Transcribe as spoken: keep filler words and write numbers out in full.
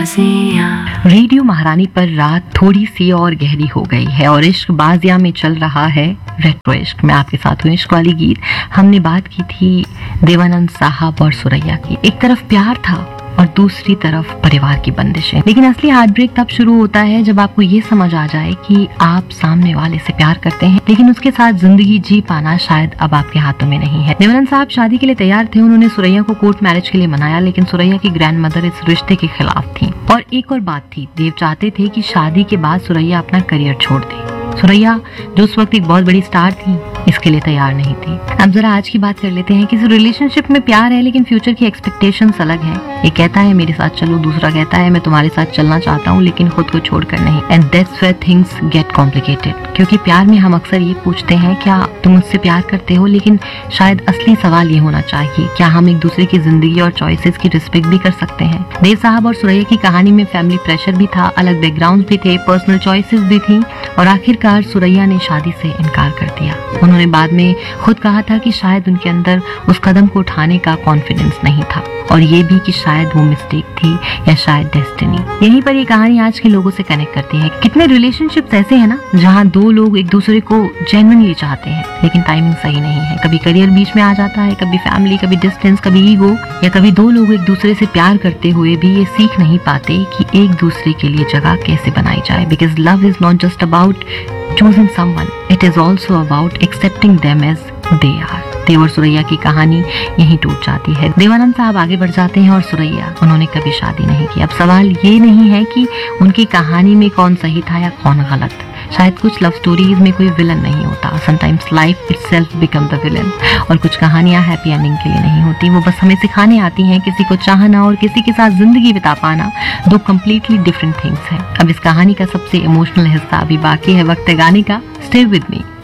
बाजियां। Radio महारानी पर रात थोड़ी सी और गहरी हो गई है और इश्क बाजियां में चल रहा है रेट्रो इश्क। मैं आपके साथ हूँ इश्क वाली गीत। हमने बात की थी देवानंद साहब और सुरैया की। एक तरफ प्यार था और दूसरी तरफ परिवार की बंदिशें। लेकिन असली हार्ट ब्रेक तब शुरू होता है जब आपको ये समझ आ जाए कि आप सामने वाले से प्यार करते हैं, लेकिन उसके साथ जिंदगी जी पाना शायद अब आपके हाथों में नहीं है। देवानंद साहब शादी के लिए तैयार थे। उन्होंने सुरैया को कोर्ट मैरिज के लिए मनाया, लेकिन सुरैया की ग्रैंड मदर इस रिश्ते के खिलाफ थी। और एक और बात थी, देव चाहते थे कि शादी के बाद सुरैया अपना करियर छोड़ दे। सुरैया जो उस वक्त एक बहुत बड़ी स्टार थी, इसके लिए तैयार नहीं थी। अब जरा आज की बात कर लेते हैं। किसी रिलेशनशिप में प्यार है लेकिन फ्यूचर की एक्सपेक्टेशंस अलग हैं। एक कहता है मेरे साथ चलो, दूसरा कहता है मैं तुम्हारे साथ चलना चाहता हूँ लेकिन खुद को छोड़कर नहीं। And that's where things get complicated. क्योंकि प्यार में हम अक्सर ये पूछते हैं क्या तुम मुझसे प्यार करते हो, लेकिन शायद असली सवाल ये होना चाहिए क्या हम एक दूसरे की जिंदगी और चॉइसेस की रिस्पेक्ट भी कर सकते हैं। देव साहब और सुरैया की कहानी में फैमिली प्रेशर भी था, अलग बैकग्राउंड भी थे, पर्सनल चॉइसेस भी थी और आखिरकार सुरैया ने शादी से इनकार कर दिया। उन्होंने बाद में खुद कहा था कि शायद उनके अंदर उस कदम को उठाने का कॉन्फिडेंस नहीं था और ये भी कि शायद वो मिस्टेक थी या शायद डेस्टिनी। यहीं पर ये कहानी आज के लोगों से कनेक्ट करती है। कितने रिलेशनशिप्स ऐसे हैं ना जहाँ दो लोग एक दूसरे को जेन्युइनली चाहते हैं लेकिन टाइमिंग सही नहीं है। कभी करियर बीच में आ जाता है, कभी फैमिली, कभी डिस्टेंस, कभी ईगो, या कभी दो लोग एक दूसरे से प्यार करते हुए भी ये सीख नहीं पाते कि एक दूसरे के लिए जगह कैसे बनाई जाए। Because love is not just about choosing someone, it is also about accepting them as they are। देव और सुरैया की कहानी यहीं टूट जाती है। देवानंद साहब आगे बढ़ जाते हैं और सुरैया, उन्होंने कभी शादी नहीं की। अब सवाल ये नहीं है कि उनकी कहानी में कौन सही था या कौन गलत। शायद कुछ लव स्टोरीज में कोई विलन नहीं होता, sometimes life itself become the villain. और कुछ कहानियां हैप्पी एंडिंग के लिए नहीं होती, वो बस हमें सिखाने आती हैं किसी को चाहना और किसी के साथ जिंदगी बिता पाना दो कम्प्लीटली डिफरेंट थिंग्स हैं। अब इस कहानी का सबसे इमोशनल हिस्सा अभी बाकी है, वक्त है गाने का। Stay with me.